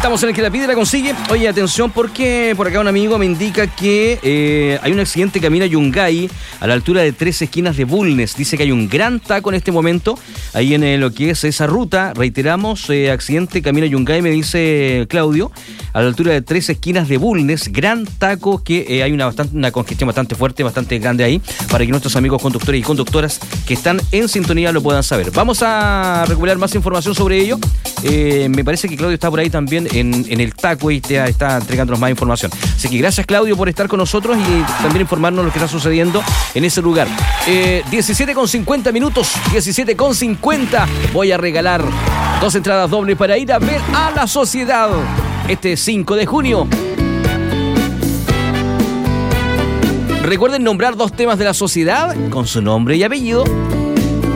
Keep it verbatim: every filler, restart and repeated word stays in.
Estamos en el que la pide y la consigue. Oye, atención, porque por acá un amigo me indica que eh, hay un accidente camino a Yungay a la altura de tres esquinas de Bulnes. Dice que hay un gran taco en este momento ahí en eh, lo que es esa ruta. Reiteramos, eh, accidente camino a Yungay, me dice Claudio, a la altura de tres esquinas de Bulnes. Gran taco, que eh, hay una, bastante, una congestión bastante fuerte, bastante grande ahí, para que nuestros amigos conductores y conductoras que están en sintonía lo puedan saber. Vamos a recuperar más información sobre ello. Eh, me parece que Claudio está por ahí también en, en el taco y te, está entregándonos más información. Así que gracias, Claudio, por estar con nosotros y también informarnos lo que está sucediendo en ese lugar. Eh, diecisiete con cincuenta minutos, diecisiete con cincuenta. Voy a regalar dos entradas dobles para ir a ver a La Sociedad este cinco de junio. Recuerden nombrar dos temas de La Sociedad con su nombre y apellido